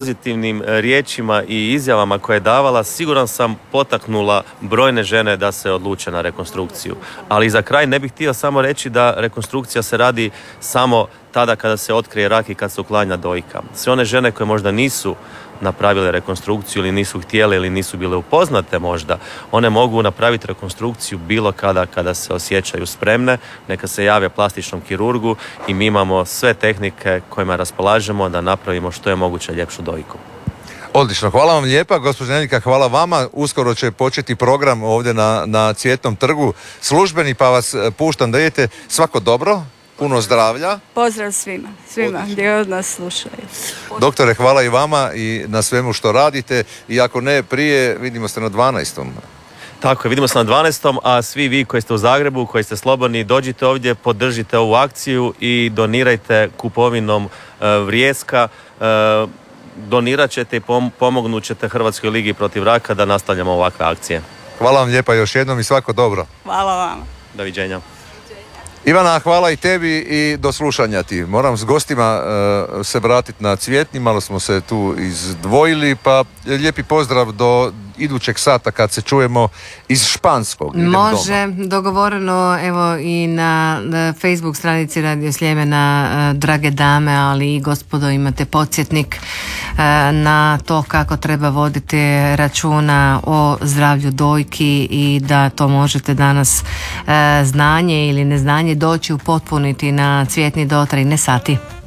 pozitivnim riječima i izjavama koje je davala, siguran sam potaknula brojne žene da se odluče na rekonstrukciju. Ali za kraj ne bih htio samo reći da rekonstrukcija se radi samo tada kada se otkrije rak i kad se uklanja dojka. Sve one žene koje možda nisu napravile rekonstrukciju ili nisu htjele ili nisu bile upoznate možda, one mogu napraviti rekonstrukciju bilo kada se osjećaju spremne, neka se jave plastičnom kirurgu i mi imamo sve tehnike kojima raspolažemo da napravimo što je moguće ljepšu dojku. Odlično, hvala vam lijepa, gospođa Neljka, hvala vama. Uskoro će početi program ovdje na Cvjetnom trgu službeni, pa vas puštam da idete. Svako dobro, puno zdravlja. Pozdrav svima gdje od nas slušaju. Doktore, hvala i vama i na svemu što radite. I ako ne prije, vidimo se na 12. Tako je, vidimo se na 12. a svi vi koji ste u Zagrebu, koji ste slobodni, dođite ovdje, podržite ovu akciju i donirajte kupovinom vrijeska. Donirat ćete i pomognut ćete Hrvatskoj ligi protiv raka da nastavljamo ovakve akcije. Hvala vam lijepa još jednom i svako dobro. Hvala vam. Doviđenja. Ivana, hvala i tebi i do slušanja ti. Moram s gostima se vratiti na Cvjetni, malo smo se tu izdvojili, pa lijepi pozdrav do idućeg sata kad se čujemo iz Španskog. Može, dogovoreno evo i na Facebook stranici Radio Sljemena, drage dame, ali i gospodo, imate podsjetnik na to kako treba voditi računa o zdravlju dojki i da to možete danas znanje ili neznanje doći upotpuniti na Cvjetni do 13 sati.